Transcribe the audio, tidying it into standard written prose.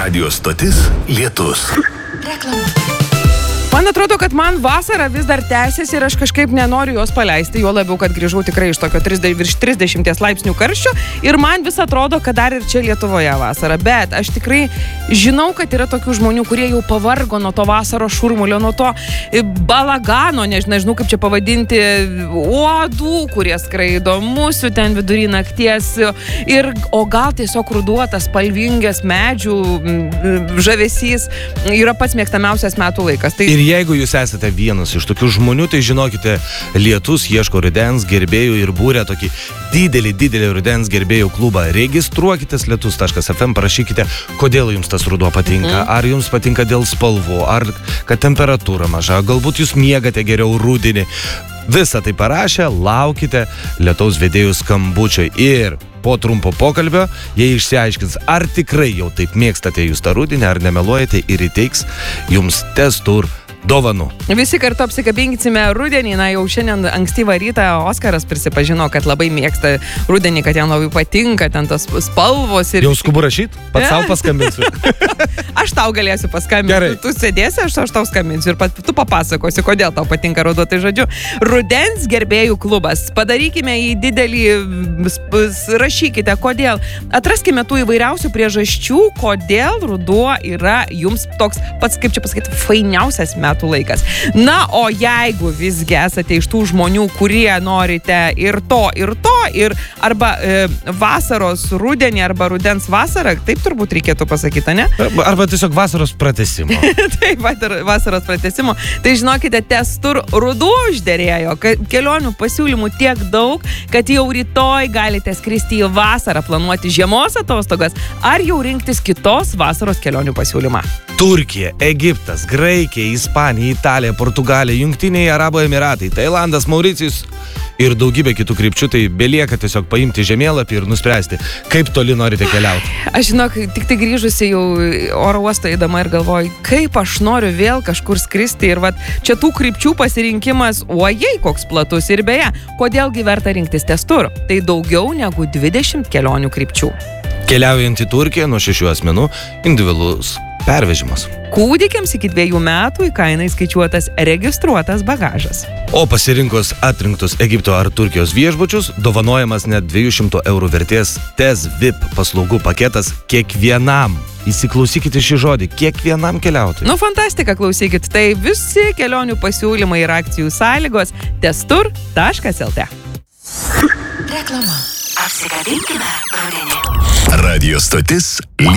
Radio stotis Lietus. Reklama. Man atrodo, kad man vasara vis dar tęsiasi ir aš kažkaip nenoriu jos paleisti, juo labiau, kad grįžau tikrai iš tokio virš 30 laipsnių karščio ir man vis atrodo, kad dar ir čia Lietuvoje vasara. Bet aš tikrai žinau, kad yra tokių žmonių, kurie jau pavargo nuo to vasaros šurmulio, nuo to balagano, nežinau kaip čia pavadinti, uodų, kurie skraido, musių ten vidury nakties. O gal tiesiog ruduotas, spalvingas medžių žavesys yra pats mėgstamiausias metų laikas. Tai ir jeigu jūs esate vienas iš tokių žmonių, tai žinokite, Lietus ieško rudens gerbėjų ir būrė tokį didelį rudens gerbėjų klubą. Registruokitės lietus.fm, parašykite, kodėl jums tas ruduo patinka. Ar jums patinka dėl spalvų, ar kad temperatūra maža, galbūt jūs miegate geriau rudenį. Visą tai parašę, laukite Lietaus vedėjų skambučio ir po trumpo pokalbio jie išsiaiškins, ar tikrai jau taip mėgstate jūs tą rudenį, ar nemeluojate ir įteiks jums testur dovanų. Visi kartu apsikabinkime rudenį, jau šiandien ankstyvą rytą Oskaras prisipažino, kad labai mėgsta rudenį, kad jam labai patinka ten tos spalvos. Ir... Jau skubu rašyt? Pats savo paskambinsiu. Aš tau galėsiu paskambinti. Gerai. Tu sėdėsi, aš tau skambinsiu ir tu papasakosi, kodėl tau patinka ruduo. Tai žodžiu, rudens gerbėjų klubas. Padarykime į didelį, rašykite, kodėl. Atraskime tų įvairiausių priežasčių, kodėl ruduo yra jums toks pats, kaip čia pasakyti, fainiausias metų laikas. Na, o jeigu visgi esate iš tų žmonių, kurie norite ir arba vasaros rudenį, arba rudens vasarą, taip turbūt reikėtų pasakyti, ne? Arba tiesiog vasaros pratęsimo. Taip, vasaros pratęsimo. Tai žinokite, testur ruduo užderėjo. Kelionių pasiūlymų tiek daug, kad jau rytoj galite skristi į vasarą, planuoti žiemos atostogas, ar jau rinktis kitos vasaros kelionių pasiūlymą. Turkija, Egiptas, Graikija, Ispanija, Italija, Portugalija, Jungtiniai Arabų Emiratai, Tailandas, Mauricijus ir daugybė kitų krypčių, tai belieka tiesiog paimti žemėlapį ir nuspręsti, kaip toli norite keliauti. Aš žinok, tik tai grįžusi jau oro uosto eidama ir galvoju, kaip aš noriu vėl kažkur skristi ir čia tų krypčių pasirinkimas, ojei, koks platus ir beje, kodėlgi verta rinktis testur? Tai daugiau negu 20 kelionių krypčių. Keliaujant į Turkiją nuo 6 asmenų, individualus pervežimas. Kūdikiams iki 2 metų į kainą įskaičiuotas registruotas bagažas. O pasirinkus atrinktus Egipto ar Turkijos viešbučius, dovanojamas net 200 eurų vertės TES VIP paslaugų paketas kiekvienam. Įsiklausykite šį žodį, kiekvienam keliautojui. Fantastika, klausykit. Tai visi kelionių pasiūlymai ir akcijų sąlygos testur.lt. Reklama. Apsikabinkime rudenį. Radio stotis